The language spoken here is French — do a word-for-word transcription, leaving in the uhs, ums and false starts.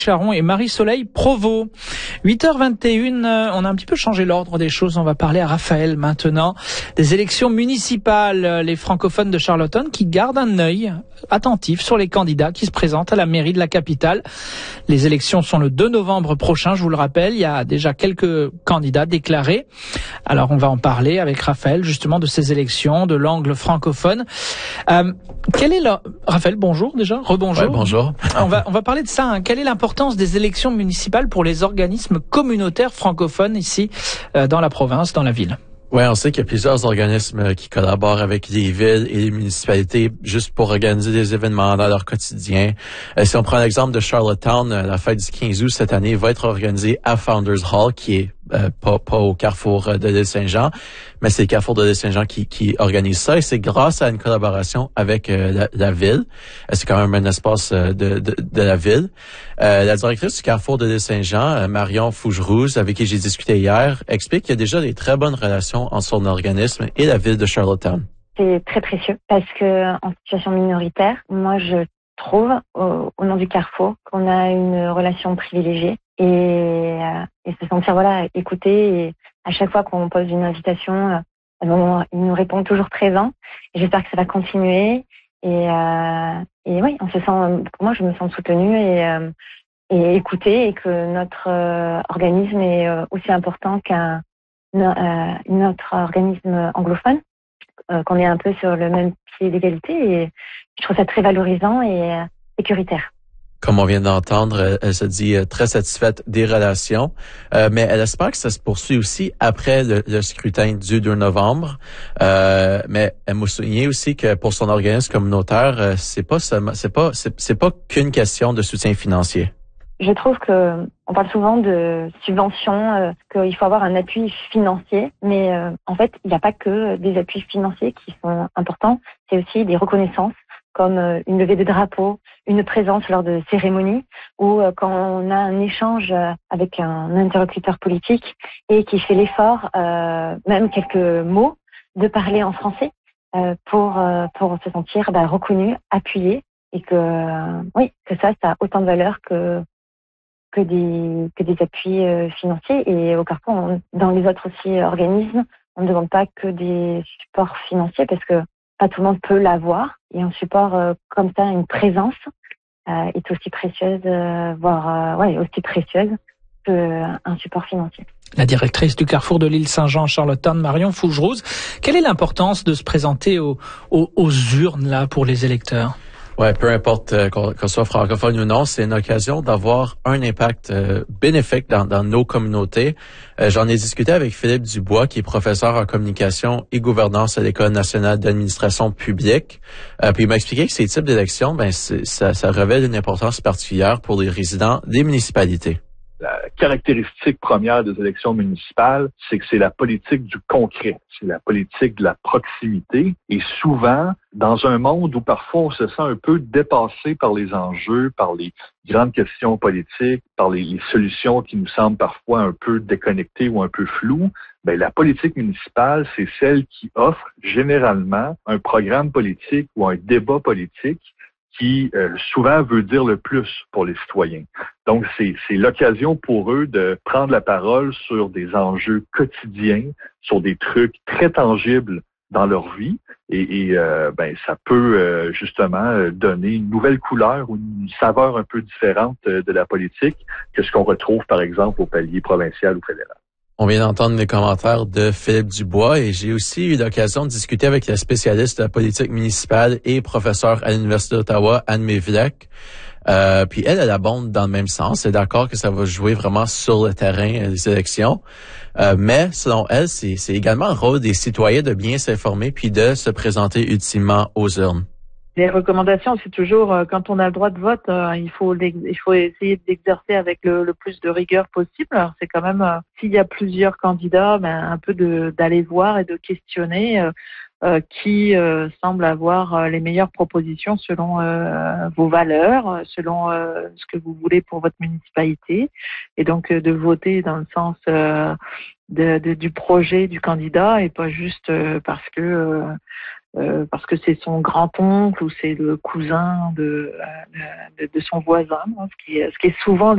Charon et Marie-Soleil Provost. huit heures vingt et une, on a un petit peu changé l'ordre des choses. On va parler à Raphaël maintenant des élections municipales. Les francophones de Charlottetown qui gardent un œil attentif sur les candidats qui se présentent à la mairie de la capitale. Les élections sont le deux novembre prochain, je vous le rappelle. Il y a déjà quelques candidats déclarés. Alors on va en parler avec Raphaël justement de ces élections, de l'angle francophone. Euh, quel est la... Raphaël, bonjour déjà. Rebonjour. Ouais, bonjour. On va, on va parler de ça. Hein. Quelle est l'importance des élections municipales pour les organismes communautaires francophones ici euh, dans la province, dans la ville? Oui, on sait qu'il y a plusieurs organismes qui collaborent avec les villes et les municipalités juste pour organiser des événements dans leur quotidien. Euh, si on prend l'exemple de Charlottetown, la fête du quinze août cette année va être organisée à Founders Hall, qui est euh, pas, pas au carrefour de l'île Saint-Jean, mais c'est le carrefour de l'île Saint-Jean qui, qui organise ça, et c'est grâce à une collaboration avec euh, la, la ville. Euh, c'est quand même un espace euh, de, de, de la ville. Euh, la directrice du carrefour de l'île Saint-Jean, euh, Marion Fougerouz, avec qui j'ai discuté hier, explique qu'il y a déjà des très bonnes relations entre son organisme et la ville de Charlottetown. C'est très précieux parce que en situation minoritaire, moi je trouve au, au nom du carrefour qu'on a une relation privilégiée et, euh, et se sentir voilà écouté. Et à chaque fois qu'on pose une invitation, euh, bon, ils nous répondent toujours présents. Et j'espère que ça va continuer. Et, euh, et oui, on se sent. Pour moi, je me sens soutenue et euh, et écoutée, et que notre euh, organisme est euh, aussi important qu'un euh, notre organisme anglophone, euh, qu'on est un peu sur le même pied d'égalité, et je trouve ça très valorisant et euh, sécuritaire. Comme on vient d'entendre, elle, elle se dit euh, très satisfaite des relations, euh, mais elle espère que ça se poursuit aussi après le, le scrutin du deux novembre. Euh, mais elle m'a souligné aussi que pour son organisme communautaire, euh, c'est pas seulement, c'est pas, c'est, c'est pas qu'une question de soutien financier. Je trouve que on parle souvent de subventions, euh, qu'il faut avoir un appui financier, mais euh, en fait, il n'y a pas que des appuis financiers qui sont importants, c'est aussi des reconnaissances, comme euh, une levée de drapeau, une présence lors de cérémonies, ou euh, quand on a un échange avec un interlocuteur politique et qui fait l'effort, euh, même quelques mots, de parler en français euh, pour euh, pour se sentir bah, reconnu, appuyé, et que euh, oui, que ça, ça a autant de valeur que que des que des appuis euh, financiers. Et au Carrefour, on, dans les autres aussi organismes, on ne demande pas que des supports financiers, parce que pas tout le monde peut l'avoir, et un support euh, comme ça, une présence euh, est aussi précieuse, euh, voire euh, ouais aussi précieuse qu'un support financier. La directrice du carrefour de l'île Saint-Jean, Charlottetown, Marion Fougerouz. Quelle est l'importance de se présenter aux, aux, aux urnes là pour les électeurs? Ouais, peu importe euh, qu'on, qu'on soit francophone ou non, c'est une occasion d'avoir un impact euh, bénéfique dans, dans nos communautés. Euh, j'en ai discuté avec Philippe Dubois, qui est professeur en communication et gouvernance à l'École nationale d'administration publique. Euh, puis il m'a expliqué que ces types d'élections, ben c'est, ça, ça revêt une importance particulière pour les résidents des municipalités. La caractéristique première des élections municipales, c'est que c'est la politique du concret, c'est la politique de la proximité. Et souvent, dans un monde où parfois on se sent un peu dépassé par les enjeux, par les grandes questions politiques, par les, les solutions qui nous semblent parfois un peu déconnectées ou un peu floues, ben la politique municipale, c'est celle qui offre généralement un programme politique ou un débat politique qui euh, souvent veut dire le plus pour les citoyens. Donc, c'est, c'est l'occasion pour eux de prendre la parole sur des enjeux quotidiens, sur des trucs très tangibles dans leur vie, et, et euh, ben ça peut euh, justement donner une nouvelle couleur ou une saveur un peu différente de la politique que ce qu'on retrouve, par exemple, au palier provincial ou fédéral. On vient d'entendre les commentaires de Philippe Dubois, et j'ai aussi eu l'occasion de discuter avec la spécialiste de la politique municipale et professeure à l'Université d'Ottawa, Anne Mévillec. Euh, puis elle, elle abonde dans le même sens. Elle est d'accord que ça va jouer vraiment sur le terrain des élections. Euh, mais selon elle, c'est, c'est également le rôle des citoyens de bien s'informer puis de se présenter ultimement aux urnes. Les recommandations, c'est toujours euh, quand on a le droit de vote, euh, il faut il faut essayer d'exercer avec le, le plus de rigueur possible. Alors, c'est quand même euh, s'il y a plusieurs candidats, ben un peu de d'aller voir et de questionner euh, euh, qui euh, semble avoir euh, les meilleures propositions selon euh, vos valeurs, selon euh, ce que vous voulez pour votre municipalité, et donc euh, de voter dans le sens euh, de, de, du projet du candidat, et pas juste euh, parce que euh, Euh, parce que c'est son grand-oncle ou c'est le cousin de, de, de son voisin, ce qui est, ce qui est souvent